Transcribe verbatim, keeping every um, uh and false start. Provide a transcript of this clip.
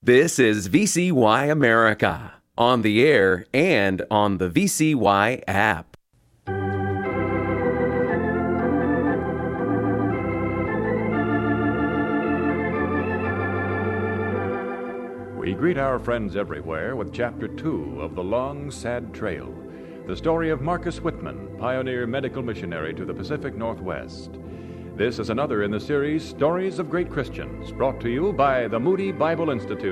This is V C Y America, on the air and on the V C Y app. We greet our friends everywhere with Chapter two of The Long, Sad Trail, the story of Marcus Whitman, pioneer medical missionary to the Pacific Northwest. This is another in the series Stories of Great Christians, brought to you by the Moody Bible Institute.